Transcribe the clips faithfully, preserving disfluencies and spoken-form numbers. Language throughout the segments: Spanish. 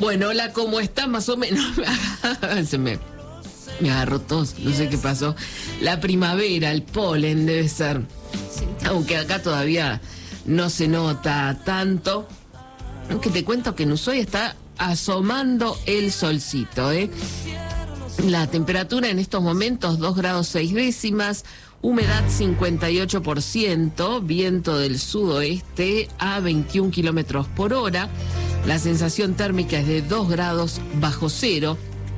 Bueno, hola, ¿cómo está? Más o menos. Se me, me agarró tos, no sé qué pasó. La primavera, el polen debe ser. Aunque acá todavía no se nota tanto. Aunque te cuento que en Ushuaia está asomando el solcito, ¿eh? La temperatura en estos momentos, dos grados seis décimas. Humedad cincuenta y ocho por ciento, viento del sudoeste a veintiún kilómetros por hora. La sensación térmica es de dos grados bajo cero.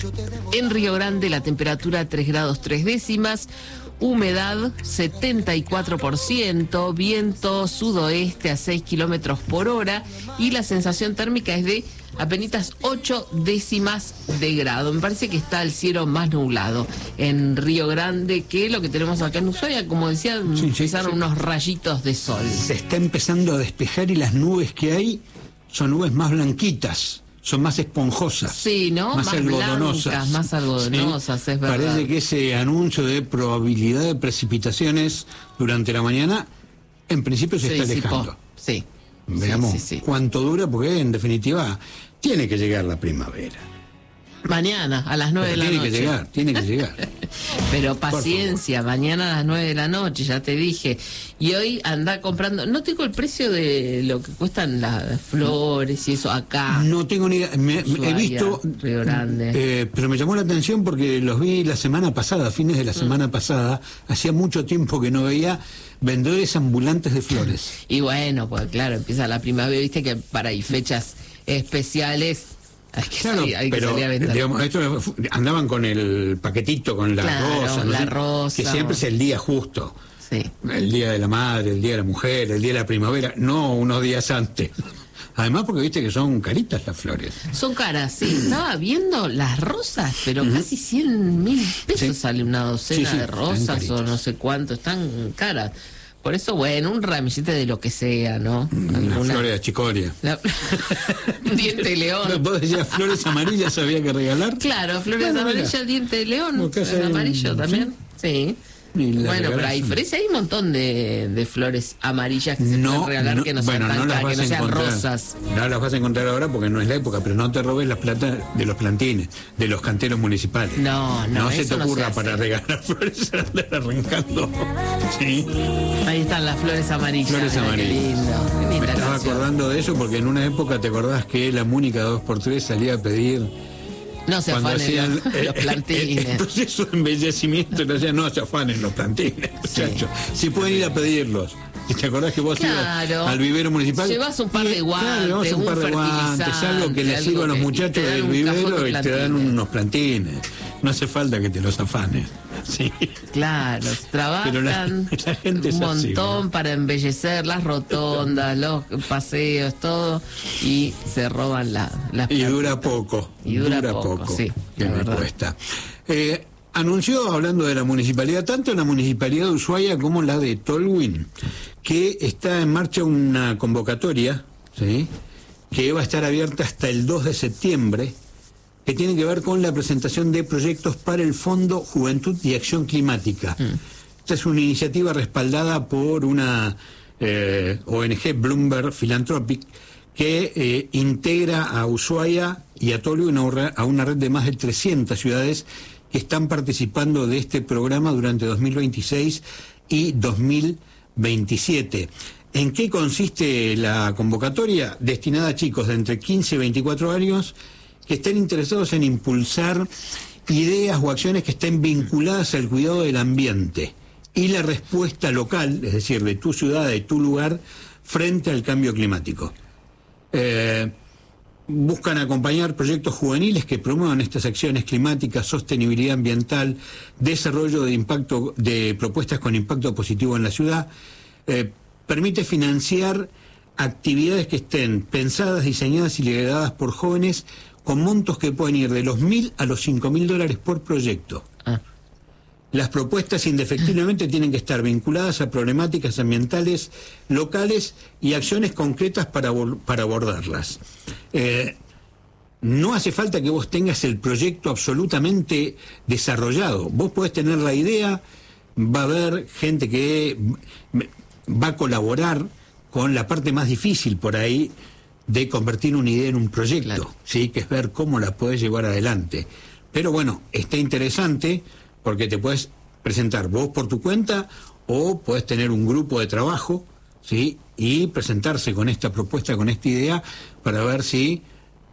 En Río Grande la temperatura tres grados tres décimas. Humedad setenta y cuatro por ciento, viento sudoeste a seis kilómetros por hora. Y la sensación térmica es de apenas ocho décimas de grado. Me parece que está el cielo más nublado en Río Grande que lo que tenemos acá en Ushuaia. Como decía, sí, empezaron sí, sí. unos rayitos de sol. Se está empezando a despejar y las nubes que hay son nubes más blanquitas, son más esponjosas. Sí, ¿no? Más, más algodonosas. Blancas, más algodonosas, ¿sí? Es verdad. Parece que ese anuncio de probabilidad de precipitaciones durante la mañana, en principio se sí, está alejando. Sí, sí. Veamos sí, sí, sí. cuánto dura, porque en definitiva tiene que llegar la primavera. Mañana, a las nueve de la tiene noche. Tiene que llegar, tiene que llegar. Pero paciencia, mañana a las nueve de la noche, ya te dije. Y hoy anda comprando, no tengo el precio de lo que cuestan las flores y eso acá. No tengo ni idea, me, Ushuaia, he visto, Río Grande. Eh, pero me llamó la atención porque los vi la semana pasada, a fines de la semana mm. pasada, hacía mucho tiempo que no veía vendedores ambulantes de flores. Y bueno, pues claro, empieza la primavera, viste que para ahí fechas especiales hay que, claro, salir, hay pero, que salir a vender. Digamos, esto, andaban con el paquetito, con la claro, rosa, ¿no? la rosa. Que siempre es el día justo. Sí. El día de la madre, el día de la mujer, el día de la primavera, no unos días antes. Además, porque viste que son caritas las flores. Son caras, sí. Estaba viendo las rosas, pero uh-huh. casi cien mil pesos sí. sale una docena sí, sí, de rosas o no sé cuánto. Están caras. Por eso, bueno, un ramillete de lo que sea, ¿no? Alguna... Una flor de achicoria. La... diente de león. No, ¿vos decías flores amarillas había que regalar? Claro, flores bueno, amarillas, mira. Diente de león. ¿Es amarillo un... también? Sí. sí. Bueno, pero hay diferencia, hay un montón de, de flores amarillas que se no, pueden regalar no, que no bueno, sean tan no caras, que no sean encontrar, rosas. No las vas a encontrar ahora porque no es la época, pero no te robes las plata de los plantines, de los canteros municipales. No, no, no se te ocurra no se para regalar flores andar arrancando. ¿Sí? Ahí están las flores amarillas. Flores amarillas. Qué lindo, qué Me estaba canción. acordando de eso porque en una época te acordás que la Múnica dos por tres salía a pedir. No se afanen los, los plantines. El proceso de embellecimiento, no, no se afanen los plantines, muchachos. Sí. Si pueden ir a pedirlos. ¿Te acordás que vos claro. ibas al vivero municipal? Llevas un par de guantes, claro, un, un par de guantes, algo que les sirva a los muchachos del vivero y te dan unos plantines. No hace falta que te los afanes. Sí. Claro, trabajan la, la gente un montón así, ¿no? para embellecer las rotondas, los paseos, todo, y se roban la, las y dura poco. Y dura, dura poco, poco, sí, que me verdad. cuesta. Eh, anunció, hablando de la municipalidad, tanto la municipalidad de Ushuaia como la de Tolwyn, que está en marcha una convocatoria, ¿sí?, que va a estar abierta hasta el dos de septiembre, que tiene que ver con la presentación de proyectos para el Fondo Juventud y Acción Climática. Mm. Esta es una iniciativa respaldada por una eh, O N G, Bloomberg Philanthropic, que eh, integra a Ushuaia y a Tolwyn a una red de más de trescientas ciudades que están participando de este programa durante dos mil veintiséis y dos mil veintisiete. ¿En qué consiste la convocatoria? Destinada a chicos de entre quince y veinticuatro años que estén interesados en impulsar ideas o acciones que estén vinculadas al cuidado del ambiente y la respuesta local, es decir, de tu ciudad, de tu lugar, frente al cambio climático. Eh, buscan acompañar proyectos juveniles que promuevan estas acciones climáticas, sostenibilidad ambiental, desarrollo de impacto, de propuestas con impacto positivo en la ciudad. Eh, permite financiar actividades que estén pensadas, diseñadas y lideradas por jóvenes con montos que pueden ir de los mil a los cinco mil dólares por proyecto. Ah. Las propuestas indefectiblemente tienen que estar vinculadas a problemáticas ambientales locales y acciones concretas para, para abordarlas. Eh, no hace falta que vos tengas el proyecto absolutamente desarrollado. Vos podés tener la idea, va a haber gente que va a colaborar con la parte más difícil por ahí, de convertir una idea en un proyecto, claro. ¿sí? Que es ver cómo la puedes llevar adelante. Pero bueno, está interesante porque te puedes presentar vos por tu cuenta o puedes tener un grupo de trabajo, ¿sí? Y presentarse con esta propuesta, con esta idea, para ver si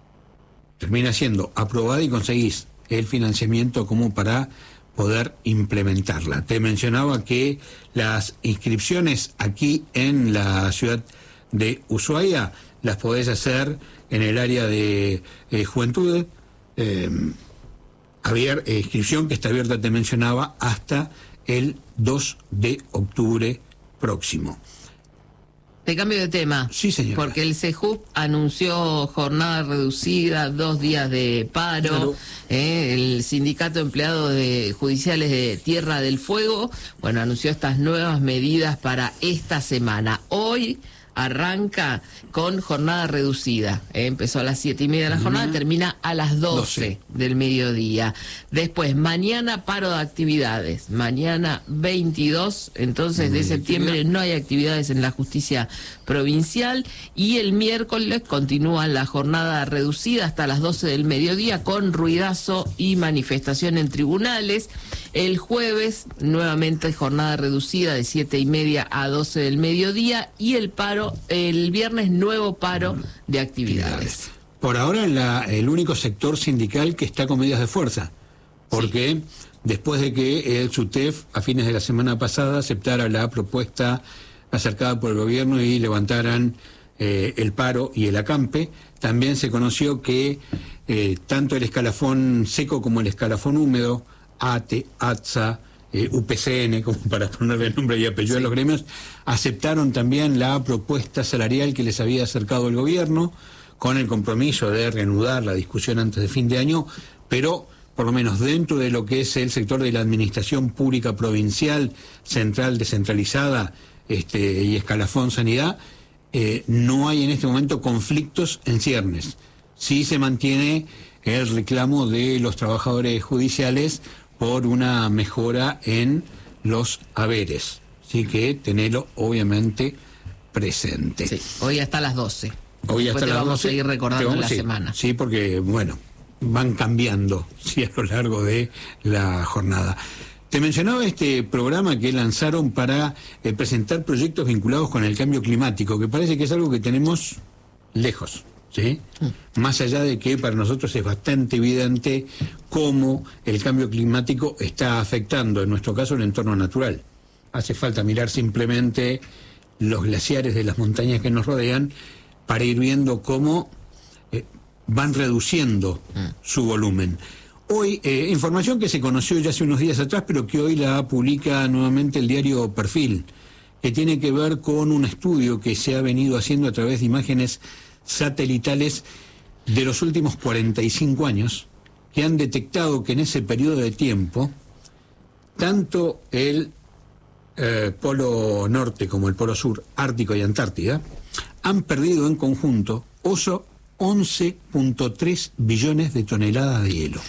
termina siendo aprobada y conseguís el financiamiento como para poder implementarla. Te mencionaba que las inscripciones aquí en la ciudad de Ushuaia las podés hacer en el área de eh, juventud, eh, abier, eh, inscripción que está abierta, te mencionaba, hasta el dos de octubre próximo. Te cambio de tema. Sí, señora. Porque el CEJUP anunció jornada reducida, dos días de paro. Claro. Eh, el Sindicato de Empleados de Judiciales de Tierra del Fuego, bueno, anunció estas nuevas medidas para esta semana. Hoy arranca con jornada reducida. Eh, empezó a las siete y media de la jornada, uh-huh. termina a las doce, doce del mediodía. Después, mañana paro de actividades. Mañana veintidós, entonces, de septiembre no hay actividades en la justicia provincial. Y el miércoles continúa la jornada reducida hasta las doce del mediodía con ruidazo y manifestación en tribunales. El jueves, nuevamente jornada reducida de siete y media a doce del mediodía. Y el paro, el viernes, nuevo paro de actividades. Por ahora, la, el único sector sindical que está con medidas de fuerza, porque sí. después de que el SUTEF a fines de la semana pasada aceptara la propuesta acercada por el gobierno y levantaran eh, el paro y el acampe, también se conoció que eh, tanto el escalafón seco como el escalafón húmedo, ATE, ATSA, eh, U P C N, como para ponerle nombre y apellido sí. a los gremios, aceptaron también la propuesta salarial que les había acercado el gobierno, con el compromiso de reanudar la discusión antes de fin de año, pero por lo menos dentro de lo que es el sector de la administración pública provincial, central, descentralizada, este, y escalafón sanidad, eh, no hay en este momento conflictos en ciernes. Sí se mantiene el reclamo de los trabajadores judiciales por una mejora en los haberes. Así que tenerlo obviamente presente. Sí, hoy hasta las doce. Hoy hasta te las vamos doce. a ir recordando en la sí, semana. Sí, porque, bueno, van cambiando sí, a lo largo de la jornada. Te mencionaba este programa que lanzaron para eh, presentar proyectos vinculados con el cambio climático, que parece que es algo que tenemos lejos. ¿Sí? Mm. Más allá de que para nosotros es bastante evidente cómo el cambio climático está afectando, en nuestro caso, el entorno natural. Hace falta mirar simplemente los glaciares de las montañas que nos rodean para ir viendo cómo eh, van reduciendo mm. su volumen. Hoy, eh, información que se conoció ya hace unos días atrás, pero que hoy la publica nuevamente el diario Perfil, que tiene que ver con un estudio que se ha venido haciendo a través de imágenes satelitales de los últimos cuarenta y cinco años, que han detectado que en ese periodo de tiempo tanto el eh, polo norte como el polo sur, Ártico y Antártida, han perdido en conjunto oso once punto tres billones de toneladas de hielo.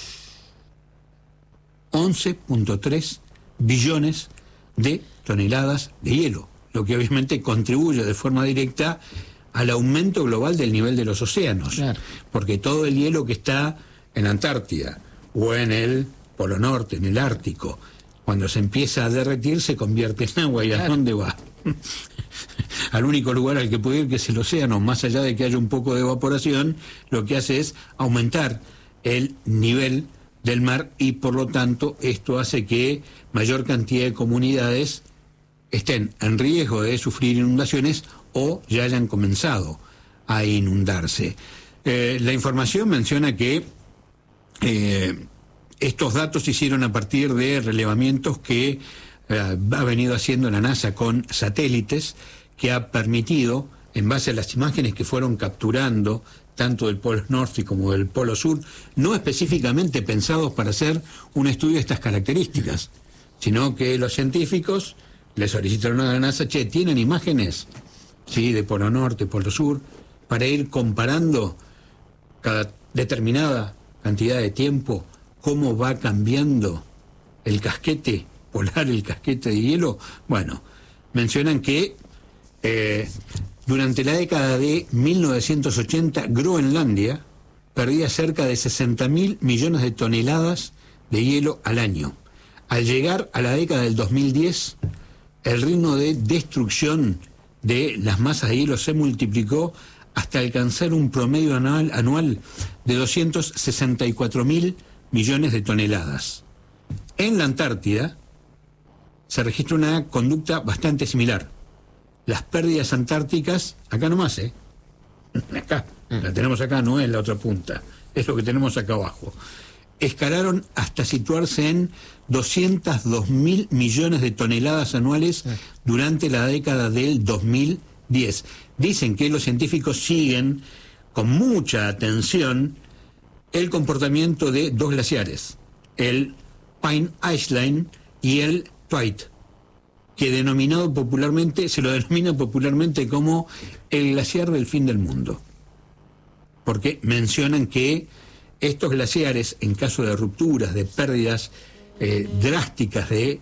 once punto tres billones de toneladas de hielo, lo que obviamente contribuye de forma directa al aumento global del nivel de los océanos, claro. Porque todo el hielo que está en la Antártida o en el Polo Norte, en el Ártico, cuando se empieza a derretir se convierte en agua. ¿Y claro. a dónde va? Al único lugar al que puede ir, que es el océano. Más allá de que haya un poco de evaporación, lo que hace es aumentar el nivel del mar y por lo tanto esto hace que mayor cantidad de comunidades estén en riesgo de sufrir inundaciones o ya hayan comenzado a inundarse. Eh, la información menciona que eh, estos datos se hicieron a partir de relevamientos que eh, ha venido haciendo la NASA con satélites, que ha permitido, en base a las imágenes que fueron capturando tanto del Polo Norte como del Polo Sur, no específicamente pensados para hacer un estudio de estas características, sino que los científicos le solicitaron a la NASA, che, ¿tienen imágenes? Sí, de Polo Norte, Polo Sur, para ir comparando cada determinada cantidad de tiempo cómo va cambiando el casquete polar, el casquete de hielo. Bueno, mencionan que eh, Durante la década de mil novecientos ochenta, Groenlandia perdía cerca de sesenta mil millones de toneladas de hielo al año. Al llegar a la década del dos mil diez, el ritmo de destrucción de las masas de hielo se multiplicó hasta alcanzar un promedio anual, anual de doscientos sesenta y cuatro mil millones de toneladas. En la Antártida se registra una conducta bastante similar. Las pérdidas antárticas, acá nomás, ¿eh? Acá, la tenemos acá, no es la otra punta, es lo que tenemos acá abajo. Escalaron hasta situarse en doscientos dos mil millones de toneladas anuales durante la década del dos mil diez. Dicen que los científicos siguen con mucha atención el comportamiento de dos glaciares, el Pine Island y el Twight, que denominado popularmente, se lo denomina popularmente como el glaciar del fin del mundo, porque mencionan que estos glaciares, en caso de rupturas, de pérdidas eh, drásticas de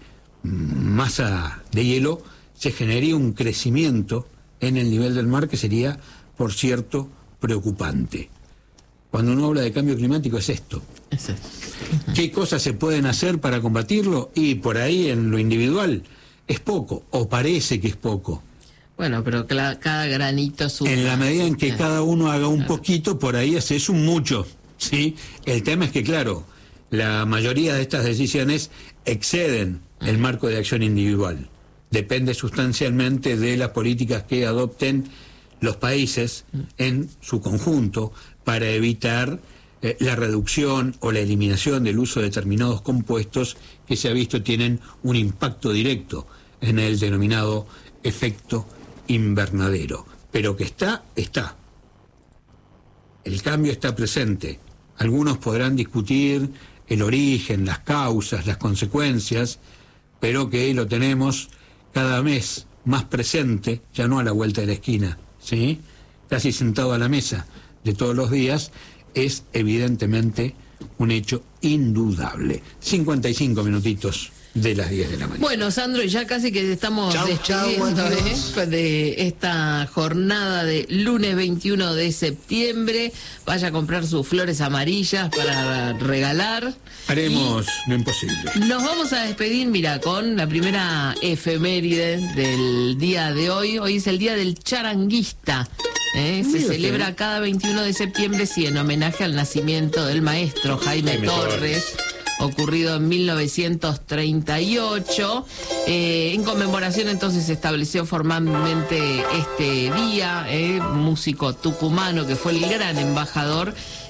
masa de hielo, se generaría un crecimiento en el nivel del mar que sería, por cierto, preocupante. Cuando uno habla de cambio climático es esto. Eso. ¿Qué cosas se pueden hacer para combatirlo? Y por ahí en lo individual es poco, o parece que es poco. Bueno, pero cla- cada granito suma. En la medida en que Claro. cada uno haga un Claro. poquito, por ahí es un mucho, ¿sí? El tema es que, claro, la mayoría de estas decisiones exceden el marco de acción individual. Depende sustancialmente de las políticas que adopten los países en su conjunto para evitar eh, la reducción o la eliminación del uso de determinados compuestos que se ha visto tienen un impacto directo en el denominado efecto invernadero. Pero que está, está. El cambio está presente. Algunos podrán discutir el origen, las causas, las consecuencias, pero que lo tenemos cada mes más presente, ya no a la vuelta de la esquina, ¿sí? Casi sentado a la mesa de todos los días, es evidentemente un hecho indudable. cincuenta y cinco minutitos de las diez de la mañana. Bueno, Sandro, ya casi que estamos Chau, despidiendo chau, ¿eh? adiós. de esta jornada de lunes veintiuno de septiembre. Vaya a comprar sus flores amarillas para regalar. Haremos lo imposible. Nos vamos a despedir, mira, con la primera efeméride del día de hoy. Hoy es el día del charanguista. ¿eh? Se Mira celebra usted. cada veintiuno de septiembre, sí, en homenaje al nacimiento del maestro Jaime, Jaime Torres, Torres. ocurrido en mil novecientos treinta y ocho. Eh, en conmemoración entonces se estableció formalmente este día, eh, músico tucumano que fue el gran embajador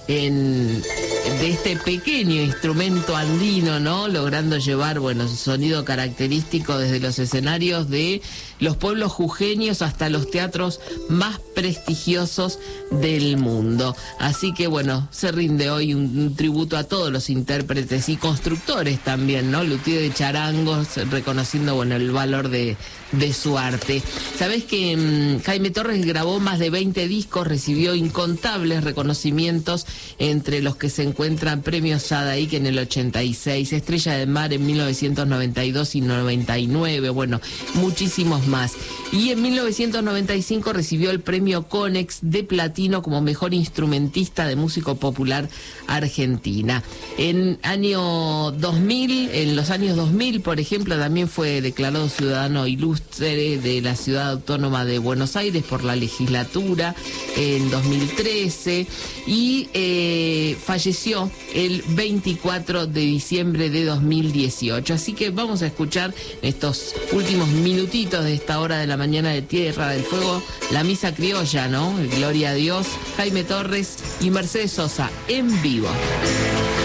en, de este pequeño instrumento andino, ¿no? Logrando llevar, bueno, su sonido característico desde los escenarios de los pueblos jujeños hasta los teatros más prestigiosos del mundo. Así que, bueno, se rinde hoy un, un tributo a todos los intérpretes y constructores también, ¿no? Luthier de charangos, reconociendo, bueno, el valor de, de su arte. Sabés que mmm, Jaime Torres grabó más de veinte discos, recibió incontables reconocimientos, entre los que se encuentran premios Sadaik en el ochenta y seis, Estrella de Mar en mil novecientos noventa y dos y noventa y nueve, bueno, muchísimos más. Y en mil novecientos noventa y cinco recibió el premio Conex de platino como mejor instrumentista de músico popular argentina. En año dos mil, en los años dos mil, por ejemplo, también fue declarado ciudadano ilustre de la Ciudad Autónoma de Buenos Aires por la legislatura en dos mil trece y eh, falleció el veinticuatro de diciembre de dos mil dieciocho. Así que vamos a escuchar estos últimos minutitos de esta hora de la mañana de Tierra del Fuego, la misa criolla, ¿no? Gloria a Dios, Jaime Torres y Mercedes Sosa en vivo.